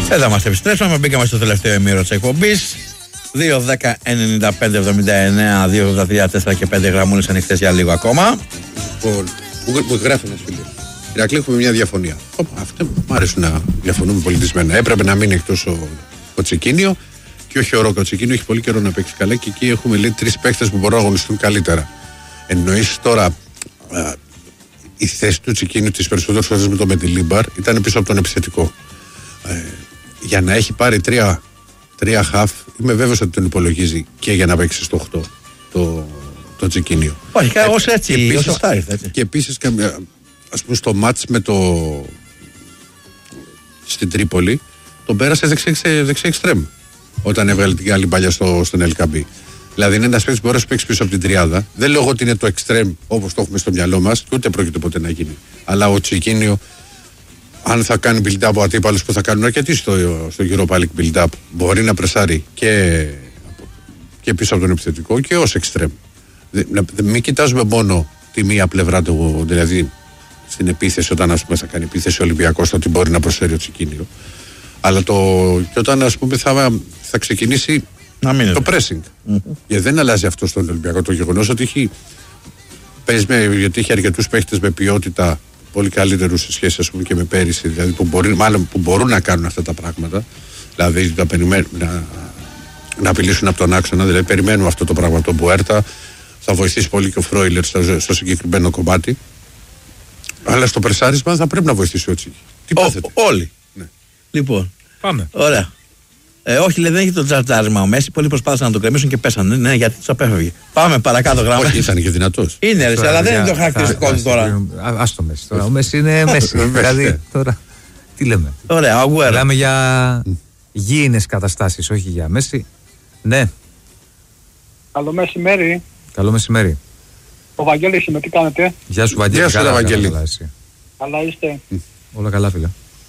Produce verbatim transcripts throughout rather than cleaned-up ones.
Δεν θα μας επιστρέψουμε, μπήκαμε στο τελευταίο ημίρο της εκπομπής. δύο δέκα ενενήντα πέντε εβδομήντα εννέα δύο ογδόντα τρία τέσσερα και πέντε γραμμούλες ανοιχτές για λίγο ακόμα. Μου γράφει ένας φίλος. Ηρακλή, έχουμε μια διαφωνία. Αυτό μου αρέσει να διαφωνούμε πολιτισμένα. Έπρεπε να μείνει εκτός ο, ο Τσικίνιο και όχι ο Ρόκα. Ο Τσικίνιο έχει πολύ καιρό να παίξει καλά και εκεί έχουμε λέει τρεις παίκτες που μπορούν να αγωνιστούν καλύτερα. Εννοείς τώρα α, η θέση του Τσικίνιου τις περισσότερες φορές με το Μεντιλίμπαρ ήταν πίσω από τον επιθετικό. Ε, για να έχει πάρει τρία, τρία χαφ, είμαι βέβαιος ότι τον υπολογίζει και για να παίξει στο οκτώ το, το Τσικίνιο. Όχι, ε, ως έτσι, ως αυτά ήρθε έτσι. Και επίσης, ας πούμε, στο μάτς με το στην Τρίπολη τον πέρασε δεξί εξτρέμ όταν έβγαλε την καλή μπάλια στο, στον Ελκαμπή. Δηλαδή είναι ένας παίκτης που μπορεί να παίξει πίσω από την τριάδα. Δεν λέω ότι είναι το εξτρέμ όπως το έχουμε στο μυαλό μας και ούτε πρόκειται ποτέ να γίνει. Αλλά ο Τσικίνιο, αν θα κάνει build-up από αντίπαλους που θα κάνουν αρκετοί στο, στο Europa League build-up, μπορεί να πρεσάρει και, και πίσω από τον επιθετικό και ως εξτρέμ. Μην κοιτάζουμε μόνο τη μία πλευρά του, δηλαδή στην επίθεση, όταν ας πούμε θα κάνει επίθεση ο Ολυμπιακός, το ότι μπορεί να προσφέρει ο Τσικίνιο. Αλλά το, και όταν ας πούμε θα, θα ξεκινήσει να το pressing. Mm-hmm. Γιατί δεν αλλάζει αυτό στον Ολυμπιακό το γεγονός ότι έχει, με, γιατί έχει αρκετούς παίχτες με ποιότητα πολύ καλύτερους σε σχέση ας πούμε και με πέρυσι, δηλαδή που, μπορεί, μάλλον, που μπορούν να κάνουν αυτά τα πράγματα. Δηλαδή να, να, να απειλήσουν από τον άξονα, δηλαδή περιμένουμε αυτό το πράγμα. Το Μπουέρτα θα βοηθήσει πολύ και ο Φρόιλερ στο, στο συγκεκριμένο κομμάτι. Αλλά στο περσάρισμα θα πρέπει να βοηθήσει ο Τσίκη. Τι πάθετε? Όλοι. Ναι. Λοιπόν. Πάμε. Ωραία. Ε, όχι, λέει, δεν έχει το τζαρτζάρισμα ο Μέση. Πολλοί προσπάθησαν να το κρεμίσουν και πέσανε. Ναι, γιατί του απέφευγε. Πάμε παρακάτω γράμμα. Όχι, ήταν και δυνατός. Είναι, ρε, αλλά δεν είναι το χαρακτηριστικό του τώρα. Α το Μέση τώρα. Ο Μέση είναι Μέση. Δηλαδή τώρα. Τι λέμε? Ωραία, Αγουέρο. Μιλάμε για γήινες καταστάσεις, όχι για Μέση. Ναι. Καλό μεσημέρι. Καλό μεσημέρι. Ο Βαγγέλης είμαι, τι κάνετε? Γεια σου Βαγγέλη. Γεια σου, Βαγγέλη. Καλά είστε? Mm. Όλα καλά, φίλε.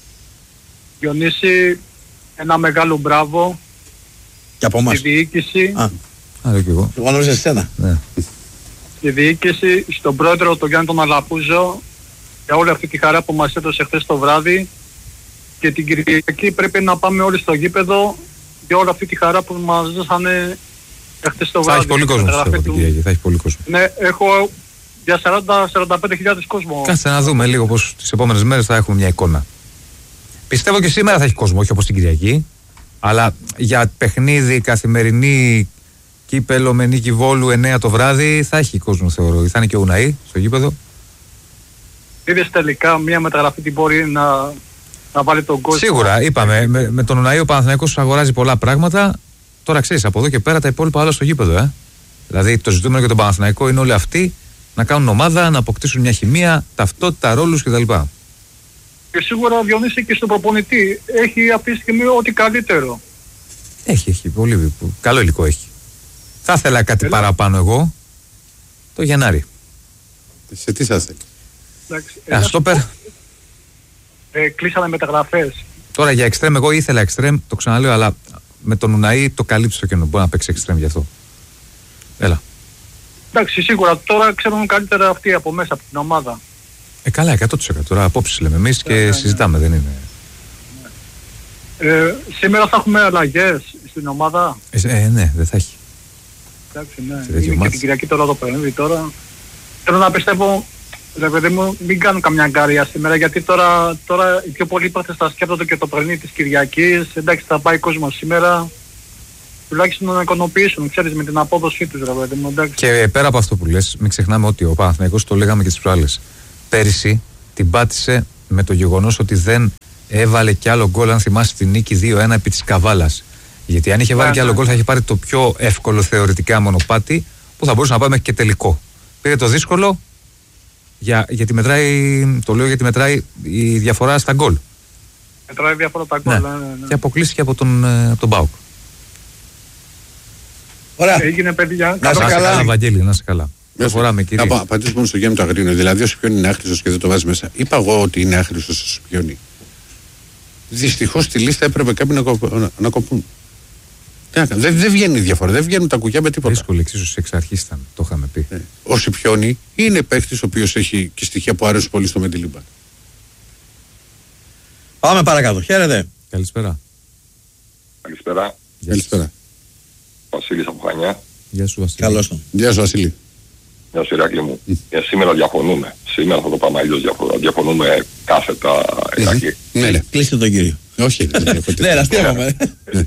Διονύση, ένα μεγάλο μπράβο. Και από εμάς. Στη διοίκηση. Α, Άρα και εγώ. εγώ νόμιζα εσένα. Ναι. Στη διοίκηση, στον πρόεδρο τον Γιάννη τον Αλαπούζο, για όλη αυτή τη χαρά που μας έδωσε χθες το βράδυ. Και την Κυριακή πρέπει να πάμε όλοι στο γήπεδο για όλη αυτή τη χαρά που μας δώσανε χθες το βράδυ. Θα έχει πολύ κόσμο πιστεύω την Κυριακή. Θα έχει πολύ κόσμο. Ναι, έχω για σαράντα με σαράντα πέντε χιλιάδες κόσμο. Κάτσε να δούμε λίγο πως τις επόμενες μέρες θα έχουμε μια εικόνα. Πιστεύω και σήμερα θα έχει κόσμο, όχι όπως την Κυριακή. Αλλά για παιχνίδι καθημερινή κύπελο με Νίκη Βόλου εννέα το βράδυ θα έχει κόσμο, θεωρώ. Θα είναι και ο Ουναή στο γήπεδο. Είδες τελικά μια μεταγραφή την μπορεί να, να βάλει τον κόσμο? Σίγουρα, είπαμε. Με, με τον Ουναή ο Παναθηναϊκός αγοράζει πολλά πράγματα. Τώρα ξέρεις, από εδώ και πέρα τα υπόλοιπα όλα στο γήπεδο. Ε. Δηλαδή το ζητούμενο για τον Παναθηναϊκό είναι όλοι αυτοί να κάνουν ομάδα, να αποκτήσουν μια χημεία, ταυτότητα, ρόλους κτλ. Και σίγουρα Διονύση και στον προπονητή έχει αυτή τη στιγμή ό,τι καλύτερο. Έχει, έχει. Πολύ καλό υλικό έχει. Θα ήθελα κάτι Έλα. παραπάνω εγώ το Γενάρη. Σε τι θα θέλει? Α, στόπερ. Ε, κλείσανε μεταγραφές. Τώρα για εξτρέμ, εγώ ήθελα εξτρέμ, το ξαναλέω, αλλά με τον Ουναή το καλύψει το κενό. Μπορεί να παίξει εξτρέμ γι' αυτό. Έλα. Εντάξει, σίγουρα τώρα ξέρουν καλύτερα αυτοί από μέσα από την ομάδα. Ε, καλά, εκατό τοις εκατό. Τώρα απόψεις λέμε εμείς και ε, συζητάμε, ναι. δεν είναι. Ε, σήμερα θα έχουμε αλλαγές στην ομάδα. Ε, ε, ναι, δεν θα έχει. Εντάξει, ναι. Είναι και την Κυριακή τώρα το παιχνίδι τώρα. Θέλω να πιστεύω, ρε παιδί μου, μην κάνουν καμιά γκάρια σήμερα, γιατί τώρα, τώρα οι πιο πολλοί παίκτες θα σκέφτονται και το παιχνίδι της Κυριακής. Εντάξει, θα πάει κόσμο σήμερα. Τουλάχιστον να ικανοποιήσουν, ξέρεις, με την απόδοσή τους, ρε παιδί μου, εντάξει. Και πέρα από αυτό που λες, μην ξεχνάμε ότι ο Παναθηναϊκός, το λέγαμε και τις προάλλες, πέρυσι την πάτησε με το γεγονός ότι δεν έβαλε κι άλλο γκολ, αν θυμάσαι την νίκη δύο ένα επί της Καβάλας. Γιατί αν είχε βάλει κι άλλο γκολ θα είχε πάρει το πιο εύκολο θεωρητικά μονοπάτι που θα μπορούσε να πάει μέχρι και τελικό. Πήρε το δύσκολο για, γιατί μετράει, το λέω γιατί μετράει η διαφορά στα γκολ. Μετράει διαφορά τα γκολ, ναι. Ναι, ναι, ναι. Και αποκλείστηκε από τον, από τον ΠΑΟΚ. Ωραία. Έγινε, παιδιά. Να σε καλά, καλά, Βαγγέλη, να σε καλά. Προχωράμε, κύριε. Να απαντήσω μόνο στο Γιάννη το Αγρίνο. Δηλαδή, ο Σιπιόνι είναι άχρηστος και δεν το βάζει μέσα. Είπα εγώ ότι είναι άχρηστος ο Σιπιόνι. Δυστυχώς στη λίστα έπρεπε κάποιοι να, κοπ, να, να κοπούν. Δεν, δεν, δεν βγαίνει διαφορά, δεν βγαίνουν τα κουκιά με τίποτα. Δύσκολη εξίσου εξ αρχής ήταν, το είχαμε πει. Ε, ο Σιπιόνι είναι παίκτης ο οποίος έχει και στοιχεία που αρέσουν πολύ στο Μεντιλίμπαρ. Πάμε παρακάτω. Χαίρετε. Καλησπέρα. Καλησπέρα. Καλησπέρα. Βασίλης από Χανιά. Γεια σου Βασίλη. Καλώς τον. Γεια σου Βασίλη. Γεια σου Ηράκλη μου. Mm. Ε, σήμερα διαφωνούμε. Σήμερα θα το πάμε αλλιώς διαφωνούμε. Διαφωνούμε κάθετα Ηράκλη. Ναι, ναι. Κλείστε τον κύριο. Όχι. Ναι, αστείευαμε.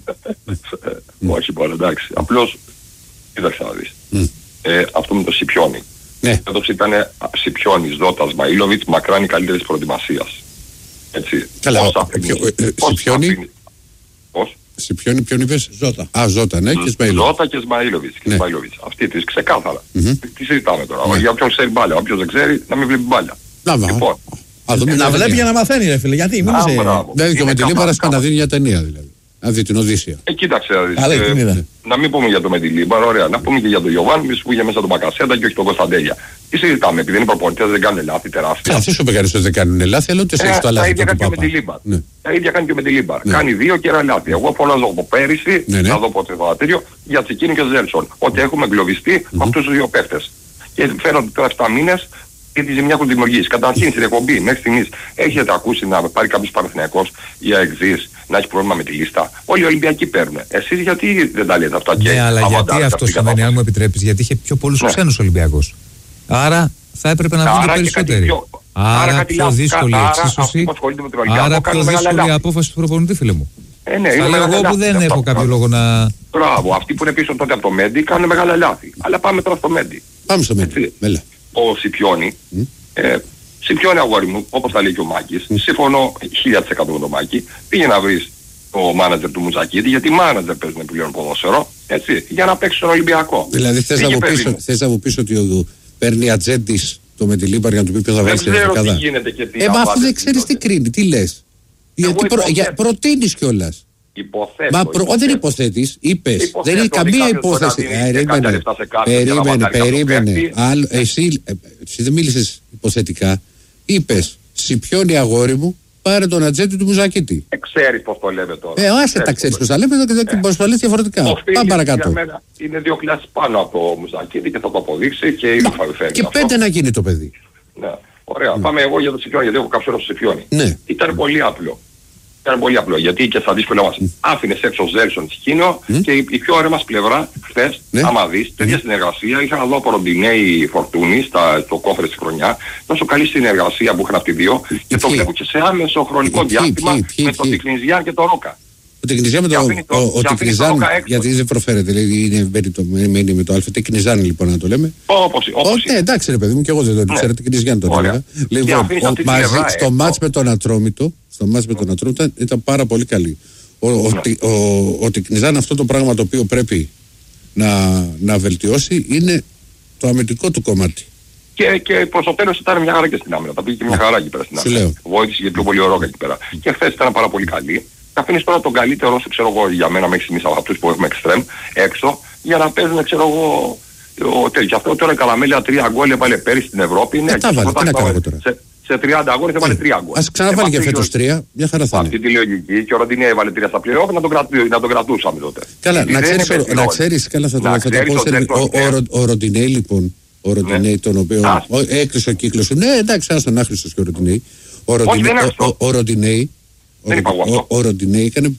Όχι μπορεί, εντάξει. Απλώς, κοίταξε να δεις. Αυτό με το Σιπιόνι. Ναι. Φέτος ήταν Σιπιόνις, Ζώτας, Μαΐλοβιτς, μακράν οι καλύτερες προετοιμασίας. Έτσι. Καλά, Πώς ο- αφήνει- ποιο- ε, ε, πώς Σιπιόνι? αφήνει- Πώς? Σε ποιον, ποιον είπες? Ζώτα. Α, Ζώτα, ναι, και Σμαϊλό. Ζώτα και Σμαΐλοβιτς. Και Ναι. Σμαΐλοβιτς. Αυτή τις ξεκάθαρα. Μμμ. Τι συζητάμε τώρα. Ναι. Για όποιον ξέρει μπάλια. Όποιος δεν ξέρει να μην βλέπει μπάλια. Να βα. Λοιπόν. Α, δούμε Να μια βλέπει ταινία. για να μαθαίνει, ρε φίλε. Γιατί, μην Α, είσαι. μπράβο. Δηλαδή και Είναι με τη Λίμπαρα καθαρά- να δίνει μια ταινία δηλαδή. Να δει την Οδύσσια. Ε, κοίταξε να δεις. Καλά, Ε, την είδα. να μην πούμε για το Μεντιλίμπαρ, ωραία. Να πούμε και για τον Γιωβάνοβιτς που είχε μέσα τον Μπακασέτα και όχι τον Κωνσταντέλια. Τι συζητάμε, επειδή είναι προπονητές δεν κάνουν λάθη τεράστια. Αυτό σου είπε κανείς ότι δεν κάνουν λάθη, αλλά ούτε σε Ε, έχει το τα λάθη ίδια του κάνει και με Πάπα. τη Λίμπαρ. Ναι. Τα ίδια κάνει και με τη Λίμπαρ. Ναι. Κάνει δύο και ένα λάθη. Εγώ φωνάζω από πέρυσι, Ναι, ναι. να δω ποτέ το για Τσικίνη και Ζέλσον. Ότι έχουμε εγκλωβιστεί με αυτούς τους δύο παίχτες. Και φαίνονται τώρα επτά μήνες και τη ζημιά έχουν δημιουργήσει. Καταρχήν στην εκπομπή μέχρι στιγμής έχετε ακούσει να πάρει κάποιος Παναθηναϊκός ή αεξής να έχει πρόβλημα με τη λίστα. Όλοι οι Ολυμπιακοί παίρνουν. Εσείς γιατί δεν τα λέτε αυτά και Ναι, αλλά γιατί αβαντάζετε αυτό αυτή την σημαίνει, αν κατάσταση? μου επιτρέπεις, γιατί είχε πιο πολλούς Ναι. ξένους Ολυμπιακούς. Άρα θα έπρεπε να βγουν Άρα και και κάτι περισσότεροι. πιο- Άρα, άρα κάτι πιο λάθος. δύσκολη Άρα εξίσωση. αυτοί που ασχολούνται με τον Ολυμπιακό Άρα κάνουν πιο μεγάλα δύσκολη λάθη. απόφαση του προπονητή, φίλε μου. Ε, ναι, Θα είναι λέω μεγάλα εγώ που λάθη δεν αυτά. έχω κάποιο λόγο να. Μπράβο, αυτοί που είναι πίσω τότε από το Μέντι κάνουν μεγάλα λάθη. Αλλά πάμε τώρα στο Μέντι. Πάμε στο μέτρο. Έτσι. Μέλα. Ο Σιπιόνι, ε, Σιπιόνι αγόρι μου, όπως τα λέει και ο Μάκης, συμφωνώ χίλια τοις εκατό με τον Μάκη, πήγε να βρεις το μάνατζερ του Μουζακίδη, γιατί μάνατζερ παίζουν πλέον ποδόσφαιρο, έτσι, για να παίξει στον Ολυμπιακό. Δηλαδή θες να Πήγε, μου παιδί πεις- μου. θες να μου πεις ότι ο- παίρνει ατζέντης το με τη Λίμπαρ για να του πει ποιο θα Δεν βάλει στην ξέρω τι δεκάδα. γίνεται και τι Ε, μα αφού απάντηση δεν ξέρεις τι τότε. κρίνει, τι λες. Γιατί προ, υποθέτω. για, προτείνεις κιόλας. Υποθέτω. Μα προ, υποθέτω. δεν υποθέτεις, είπες. Υποθέτω Δεν είναι ότι καμία κάποιος μπορεί να υπόθεση. δίνει Ε, και κάποια Περίμενε, λεφτά σε κάποιον για να περίμενε, βάλει κάποιο περίμενε. παίκτη. Άλλο, εσύ, ε, εσύ δεν μίλησες υποθετικά. Είπες, Σιπιόνι αγόρι μου, πάρε τον ατζέντη του Μουζακίτη. Ε, ξέρεις πώς το λέμε τώρα. Ε, άσε τα ξέρεις πώς τα λέμε και Ε. πώς τα λες διαφορετικά. Ο Πάμε Φίλιπς παρακάτω. για μένα είναι δύο κλάσεις πάνω από το Μουζακίδη και θα το αποδείξει και ήδη θα φέρει Και αυτό. πέντε να γίνει το παιδί. Ναι. Ωραία. Πάμε εγώ για το Σιπιόνι, γιατί έχω κάποιο στο Σιπιόνι. Ναι. Ήταν πολύ απλό. Ήταν πολύ απλό. Γιατί και στα δύσκολα μας άφηνες έξω ο Ζέλσον Τσικίνιο και η, η πιο ωραία μας πλευρά χθες, Ναι. άμα δεις, τέτοια συνεργασία. Είχα να δω από Ροντινέη Φορτούνη στα, στο κόφρε της χρονιά. Τόσο καλή συνεργασία που είχαν αυτοί οι δύο και το Ποιοι? βλέπω και σε άμεσο χρονικό Ποιοι, διάστημα ποιοι, ποιοι, με τον ποιοι? Τικνιζιάν και τον Ρόκα. Ο Τεκνιζάν με Και το. αφήνει το- Ο, ο και αφήνει το Τεκνιζάν, Ρόκα έξω. γιατί δεν προφέρεται, δηλαδή είναι, μένει, το, μένει με το Α. Τεκνιζάν λοιπόν να το λέμε. Όπως, όπως Ω, ναι, εντάξει ρε παιδί μου, και εγώ δεν το ήξερα. Τεκνιζάν τον Ωραία. έλεγα. Και Λοιπόν, αφήνεις ο, αυτή τη μαζί, πλευρά στο έξω. μάτς με τον Ατρόμητο, στο μάτς με τον Ατρόμητο ήταν, ήταν πάρα πολύ καλή. Ο, ο, Ναι. ο, ο, ο Τεκνιζάν αυτό το πράγμα το οποίο πρέπει να, να βελτιώσει είναι το αμυντικό του κομμάτι. Και, και προς το τέλος ήταν μια χαρά και στην άμυνα. Τα πήγε και μια χαρά εκεί πέρα στην Σου άμυνα. λέω. Βοήθησε και πιο πολύ ο Ρόκα εκεί πέρα. Και χθες ήταν πάρα πολύ καλή. Θα αφήνεις τώρα τον καλύτερο σου, ξέρω εγώ, για μένα μέχρι στιγμής από αυτούς που έχουμε εξτρέμ έξω, για να παίζουν, ξέρω εγώ, ο, τέτοιο. Αυτό τώρα η Καλαμέλεια τρία γκόλ έβαλε πέρυσι στην Ευρώπη. Ναι, Ε, τα και βάλε, στο τι να πρωτάθλημα κάνω τώρα. Σε, σε τριάντα αγώνες έβαλε τρία γκολ. Ας ξαναβάλει Ε, και με αυτή φέτος τη- τρία, μια χαρά θα με αυτή είναι. τη λογική και ο Ροντινέη έβαλε τρία στα πλέον να τον, κρατού, να τον κρατούσαμε τότε. Καλά, Γιατί να δεν ξέρεις, είναι ο- να πεζιρόλ. ξέρεις, καλά θα το, Να θα το ξέρεις πω, τον σε- Τζέκτον, ο, ο, ε. Ρο- ο Ροντινέη λοιπόν, ο Ροντινέη τον οποίο, Α. ο, έκλεισε ο κύκλος του, ναι εντάξει άστον άχρηστος και ο Ροντινέη, ο Ροντινέη, δεν είναι ο, αυτό. ο, ο Ροντινέη, ο, Δεν είπα εγώ ο, αυτό. ο Ροντινέη έκανε,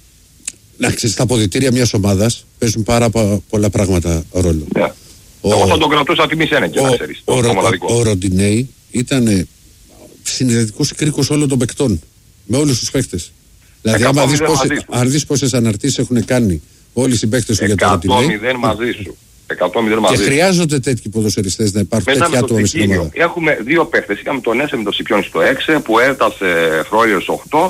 να ξέρεις, στα αποδυτήρια μιας ομάδας παίζουν πάρα πα- πολλά πράγματα ρόλο. Ναι. Ο- Εγώ θα τον κρατούσα τιμή ένα και να ξέρεις. ο, Το ο, μοναδικό. ο Ροντινέη ήταν συνδετικός κρίκος όλων των παικτών, με όλους τους παίκτες. Δηλαδή άμα εκατό δεις μηδέν πόσες, μαζί σου. αν δεις πόσες αναρτήσεις έχουν κάνει όλοι οι συμπαίκτες του για το εκατό Ροντινέη, μηδέν μαζί σου. εκατό μηδέν και μαζί σου. χρειάζονται τέτοιοι ποδοσφαιριστές να υπάρχουν Μετά τέτοια με το άτομα στην Τσικίνιο ομάδα. έχουμε δύο παίχτες. Είχαμε τον Έσε με τον Σιπιόνι στο έξι που έφτασε Φρόιερ στο οκτώ